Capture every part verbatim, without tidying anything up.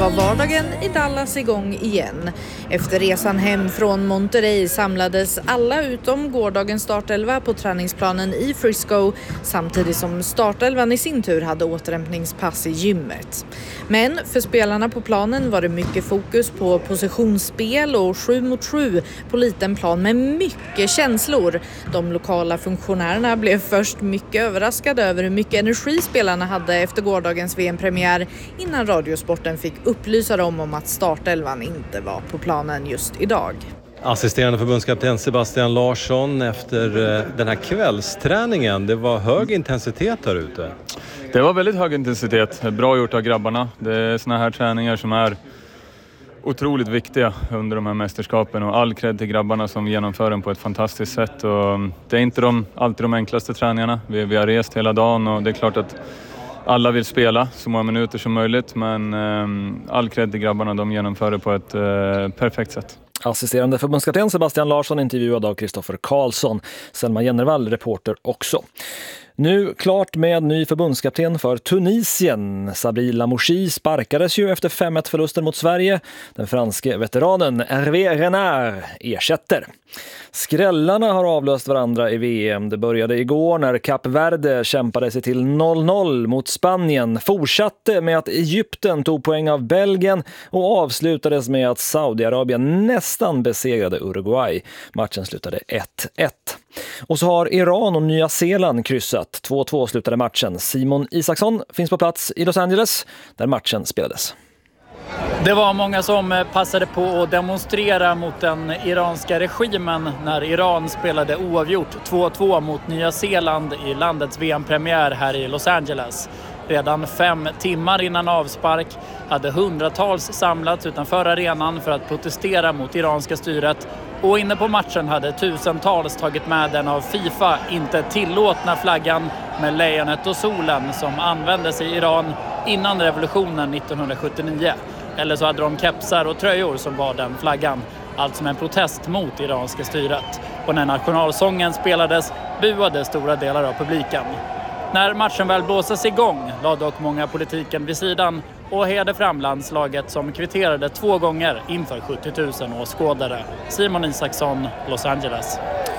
var vardagen i Dallas igång igen. Efter resan hem från Monterey samlades alla utom gårdagens startelva på träningsplanen i Frisco, samtidigt som startelvan i sin tur hade återhämtningspass i gymmet. Men för spelarna på planen var det mycket fokus på positionsspel och sju mot sju på liten plan med mycket känslor. De lokala funktionärerna blev först mycket överraskade över hur mycket energi spelarna hade efter gårdagens V M-premiär, innan Radiosporten fick upplysa dem om att startelvan inte var på planen just idag. Assisterande förbundskapten Sebastian Larsson efter den här kvällsträningen, det var hög intensitet där ute. Det var väldigt hög intensitet, bra gjort av grabbarna. Det är såna här träningar som är otroligt viktiga under de här mästerskapen, och all cred till grabbarna som genomför den på ett fantastiskt sätt. Och det är inte de, alltid de enklaste träningarna, vi, vi har rest hela dagen och det är klart att alla vill spela så många minuter som möjligt, men eh, all cred till grabbarna, de genomför det på ett eh, perfekt sätt. Assisterande förbundskapten Sebastian Larsson intervjuad av Kristoffer Karlsson. Selma Jennervall, reporter också. Nu klart med ny förbundskapten för Tunisien. Sabri Lamouchi sparkades ju efter fem ett förlusten mot Sverige. Den franske veteranen Hervé Renard ersätter. Skrällarna har avlöst varandra i V M. Det började igår när Kap Verde kämpade sig till noll noll mot Spanien. Fortsatte med att Egypten tog poäng av Belgien och avslutades med att Saudiarabien nästan besegrade Uruguay. Matchen slutade ett ett. Och så har Iran och Nya Zeeland kryssat. två två slutade matchen. Simon Isaksson finns på plats i Los Angeles där matchen spelades. Det var många som passade på att demonstrera mot den iranska regimen när Iran spelade oavgjort två två mot Nya Zeeland i landets V M-premiär här i Los Angeles. Redan fem timmar innan avspark hade hundratals samlats utanför arenan för att protestera mot iranska styret. Och inne på matchen hade tusentals tagit med den av FIFA inte tillåtna flaggan med lejonet och solen som användes i Iran innan revolutionen nittonhundrasjuttionio. Eller så hade de kepsar och tröjor som var den flaggan, allt som en protest mot iranska styret. Och när nationalsången spelades buade stora delar av publiken. När matchen väl blåses igång lade dock många politiken vid sidan och hejade fram landslaget som kvitterade två gånger inför sjuttio tusen åskådare. Simon Isaksson, Los Angeles.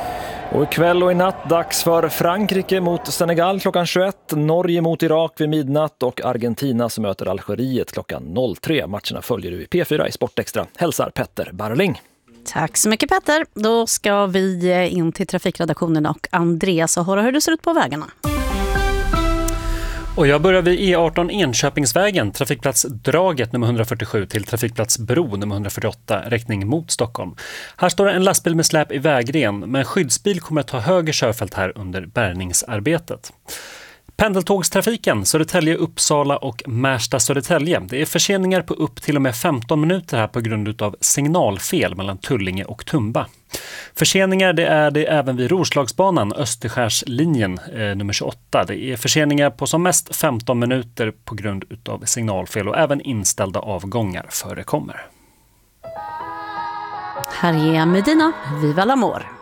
Och ikväll och i natt dags för Frankrike mot Senegal klockan tjugoett, Norge mot Irak vid midnatt och Argentina som möter Algeriet klockan noll tre. Matcherna följer du i P fyra i Sportextra. Hälsar Petter Barling. Tack så mycket Petter. Då ska vi in till trafikredaktionen och Andreas och höra hur det ser ut på vägarna. Och jag börjar vid E arton Enköpingsvägen, trafikplats Draget nummer etthundrafyrtiosju till trafikplats Bro nummer etthundrafyrtioåtta, riktning mot Stockholm. Här står en lastbil med släp i vägren, men skyddsbil kommer att ta höger körfält här under bärgningsarbetet. Pendeltågstrafiken Södertälje, Uppsala och Märsta Södertälje. Det är förseningar på upp till och med femton minuter här på grund av signalfel mellan Tullinge och Tumba. Förseningar det är det även vid Roslagsbanan, Österskärslinjen eh, nummer tjugoåtta. Det är förseningar på som mest femton minuter på grund av signalfel och även inställda avgångar förekommer. Här är Medina, Viva l'Amor.